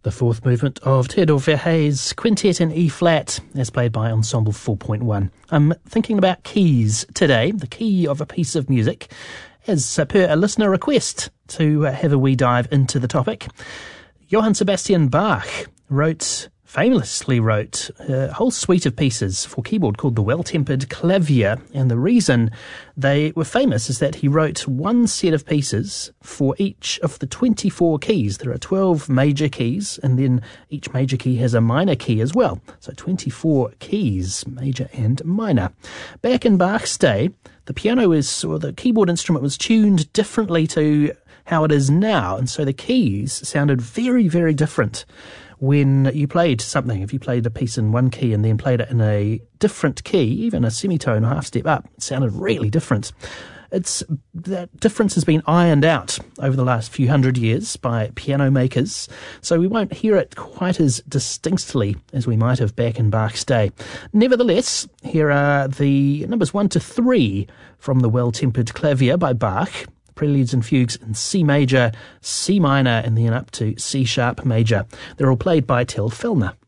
The fourth movement of Theodor Verhae's Quintet in E-flat, as played by Ensemble 4.1. I'm thinking about keys today, the key of a piece of music, as per a listener request to have a wee dive into the topic. Johann Sebastian Bach famously wrote a whole suite of pieces for keyboard called the Well-Tempered Clavier, and the reason they were famous is that he wrote one set of pieces for each of the 24 keys. There are 12 major keys, and then each major key has a minor key as well. So 24 keys, major and minor. Back in Bach's day, the keyboard instrument was tuned differently to how it is now, and so the keys sounded very, very different when you played something. If you played a piece in one key and then played it in a different key, even a semitone or half step up, it sounded really different. That difference has been ironed out over the last few hundred years by piano makers, so we won't hear it quite as distinctly as we might have back in Bach's day. Nevertheless, here are the numbers 1 to 3 from the Well-Tempered Clavier by Bach. Preludes and Fugues in C major, C minor, and then up to C sharp major. They're all played by Till Fellner.